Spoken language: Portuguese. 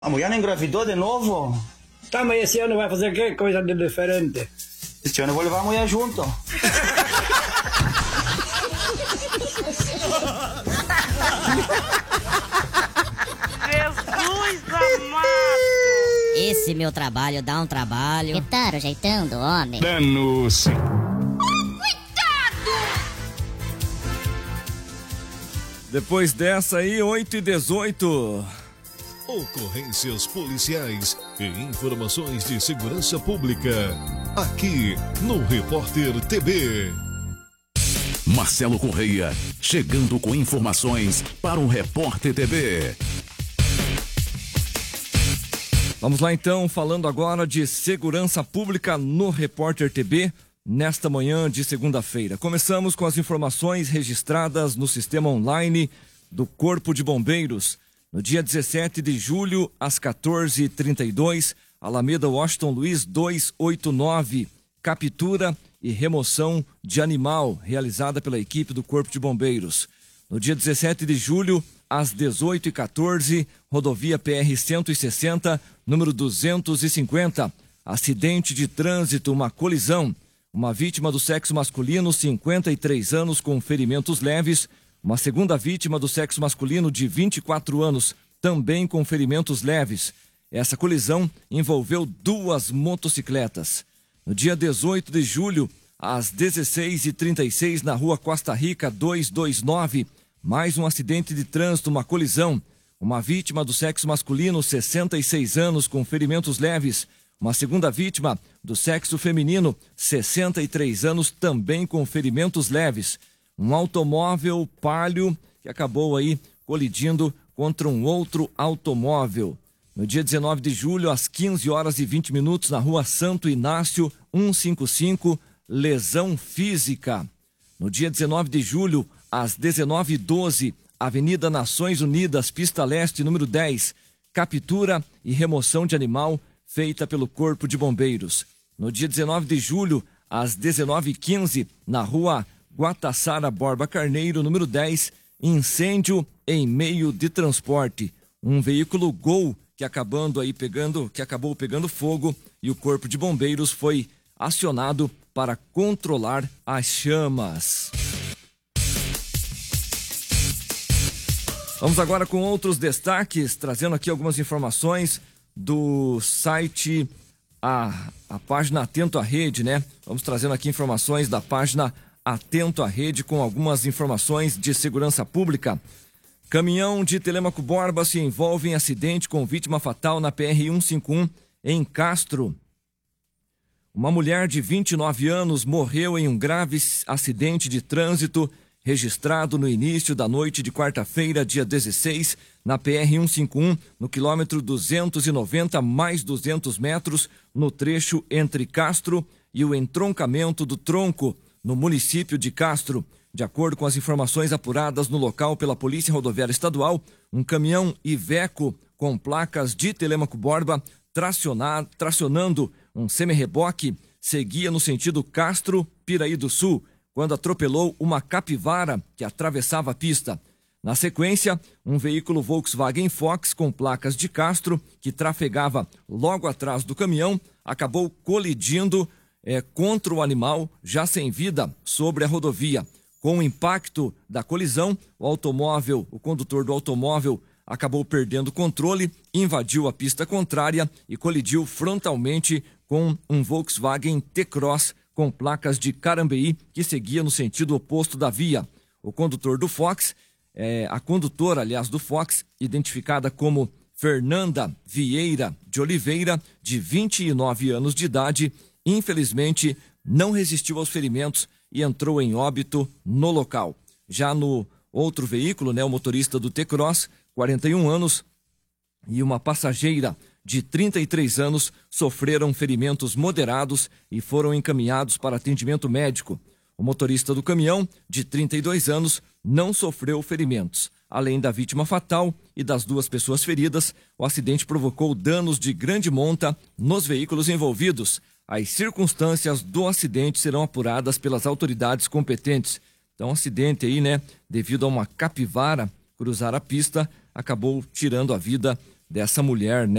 A mulher não engravidou de novo? Tá, mas esse ano vai fazer que coisa de diferente? Este ano eu vou levar a mulher junto. Jesus amado! Esse meu trabalho dá um trabalho. Que tal o jeitão do homem? Danos. Depois dessa aí, 8h18. Ocorrências policiais e informações de segurança pública. Aqui no Repórter TB. Marcelo Correia, chegando com informações para o Repórter TB. Vamos lá então, falando agora de segurança pública no Repórter TB, nesta manhã de segunda-feira. Começamos com as informações registradas no sistema online do Corpo de Bombeiros. No dia 17 de julho, às 14h32, Alameda Washington Luiz 289, captura e remoção de animal, realizada pela equipe do Corpo de Bombeiros. No dia 17 de julho, às 18h14, rodovia PR-160, número 250, acidente de trânsito, uma colisão. Uma vítima do sexo masculino, 53 anos, com ferimentos leves. Uma segunda vítima do sexo masculino, de 24 anos, também com ferimentos leves. Essa colisão envolveu duas motocicletas. No dia 18 de julho, às 16h36, na rua Costa Rica 229, mais um acidente de trânsito, uma colisão. Uma vítima do sexo masculino, 66 anos, com ferimentos leves. Uma segunda vítima do sexo feminino, 63 anos, também com ferimentos leves. Um automóvel Palio que acabou aí colidindo contra um outro automóvel. No dia 19 de julho, às 15h20, na rua Santo Inácio, 155, lesão física. No dia 19 de julho, às 19h12, Avenida Nações Unidas, pista leste, número 10, captura e remoção de animal feita pelo Corpo de Bombeiros. No dia 19 de julho, às 19h15, na rua Guataçara Borba Carneiro, número 10, incêndio em meio de transporte. Um veículo Gol que acabou pegando fogo, e o Corpo de Bombeiros foi acionado para controlar as chamas. Vamos agora com outros destaques, trazendo aqui algumas informações do site, a página Atento à Rede, né? Vamos trazendo aqui informações da página Atento à Rede com algumas informações de segurança pública. Caminhão de Telêmaco Borba se envolve em acidente com vítima fatal na PR-151 em Castro. Uma mulher de 29 anos morreu em um grave acidente de trânsito registrado no início da noite de quarta-feira, dia 16, na PR-151, no quilômetro 290 mais 200 metros, no trecho entre Castro e o entroncamento do Tronco, no município de Castro. De acordo com as informações apuradas no local pela Polícia Rodoviária Estadual, um caminhão Iveco com placas de Telêmaco Borba, tracionando um semi-reboque, seguia no sentido Castro-Piraí do Sul, quando atropelou uma capivara que atravessava a pista. Na sequência, um veículo Volkswagen Fox com placas de Castro, que trafegava logo atrás do caminhão, acabou colidindo contra o animal já sem vida sobre a rodovia. Com o impacto da colisão, o condutor do automóvel acabou perdendo o controle, invadiu a pista contrária e colidiu frontalmente com um Volkswagen T-Cross com placas de Carambeí, que seguia no sentido oposto da via. O condutor do Fox, a condutora, aliás, do Fox, identificada como Fernanda Vieira de Oliveira, de 29 anos de idade, infelizmente não resistiu aos ferimentos e entrou em óbito no local. Já no outro veículo, o motorista do T-Cross, 41 anos, e uma passageira de 33 anos sofreram ferimentos moderados e foram encaminhados para atendimento médico. O motorista do caminhão, de 32 anos, não sofreu ferimentos. Além da vítima fatal e das duas pessoas feridas, o acidente provocou danos de grande monta nos veículos envolvidos. As circunstâncias do acidente serão apuradas pelas autoridades competentes. Então, um acidente aí, devido a uma capivara cruzar a pista, acabou tirando a vida dessa mulher, né?